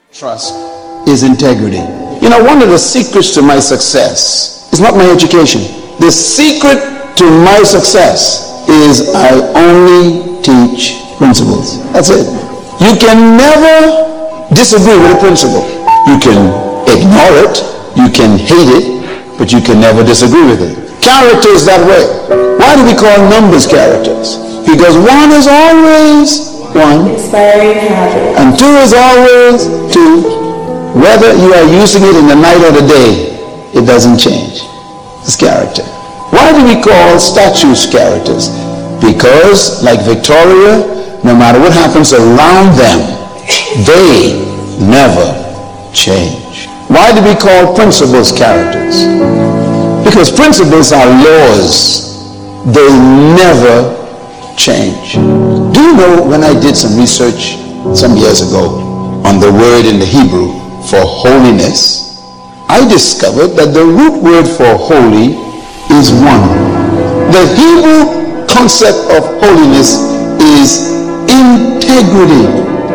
Trust is integrity. You know, one of the secrets to my success is not my education. The secret to my success is I only teach principles. That's it. You can never disagree with a principle. You can ignore it, you can hate it, but you can never disagree with it. Character is that way. Why do we call numbers characters? Because 1 is always 1, and 2 is always 2. Whether you are using it in the night or the day, it doesn't change. It's character. Why do we call statues characters? Because, like Victoria, no matter what happens around them, they never change. Why do we call principles characters? Because principles are laws. They never change. Do you know, when I did some research some years ago on the word in the Hebrew for holiness, I discovered that the root word for holy is 1. The Hebrew concept of holiness is integrity.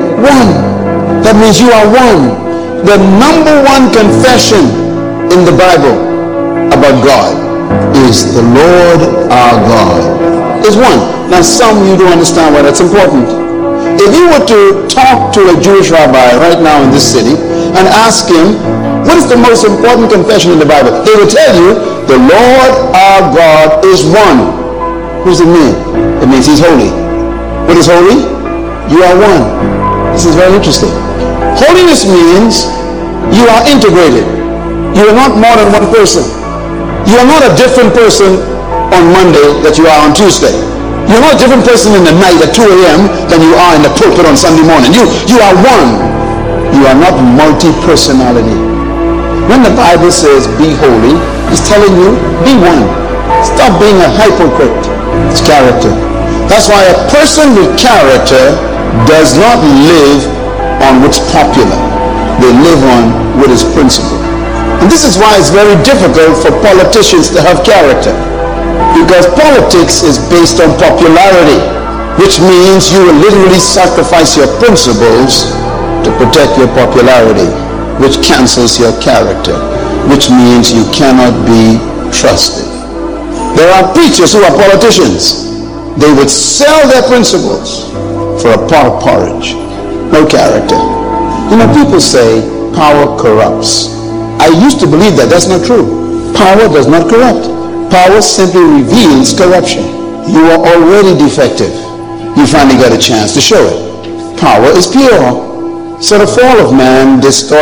1. That means you are 1. The number 1 confession in the Bible about God is the Lord our God is 1. Now some you don't understand why that's important. If you were to talk to a Jewish rabbi right now in this city and ask him, what is the most important confession in the Bible? He will tell you, the Lord our God is 1. What does it mean? It means he's holy. What is holy? You are 1. This is very interesting. Holiness means you are integrated. You are not more than one person. You are not a different person on Monday that you are on Tuesday. You're not a different person in the night at 2 a.m. than you are in the pulpit on Sunday morning. You are 1. You are not multi-personality. When the Bible says be holy, it's telling you be 1. Stop being a hypocrite. It's character. That's why a person with character does not live on what's popular. They live on what is principle. And this is why it's very difficult for politicians to have character. Because politics is based on popularity, which means you will literally sacrifice your principles to protect your popularity, which cancels your character, which means you cannot be trusted. There are preachers who are politicians. They would sell their principles for a pot of porridge. No character. You know, people say power corrupts. I used to believe that. That's not true. Power does not corrupt. Power simply reveals corruption. You are already defective. You finally got a chance to show it. Power is pure. So the fall of man distorted